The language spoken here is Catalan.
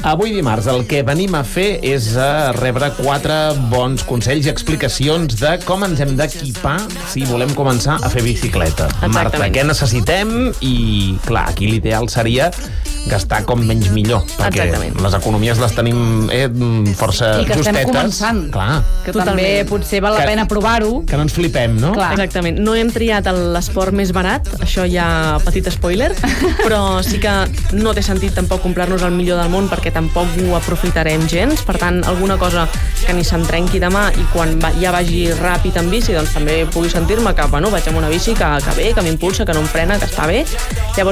Avui dimarts el que venim a fer és a rebre 4 bons consells i explicacions de com ens hem d'equipar si volem començar a fer bicicleta. Exactament. Marta, què necessitem? I, clar, aquí l'ideal seria gastar com menys millor, perquè Exactament. les economies les tenim força I que estem justetes. començant. Clar, Que Totalment. també potser val la Que- pena provar-ho. que no ens flipem, no? Clar. Exactament. No hem triat l'esport més barat, això ja petit spoiler, però sí que no té sentit tampoc comprar-nos el millor del món perquè tampoc ho aprofitarem gens. Per tant, alguna cosa que ni se'm trenqui de mà i quan ja vagi ràpid en bici, doncs també pugui sentir-me que, bueno, vaig amb una bici que bé, que m'impulsa, que no em frena, que està bé. Llavors,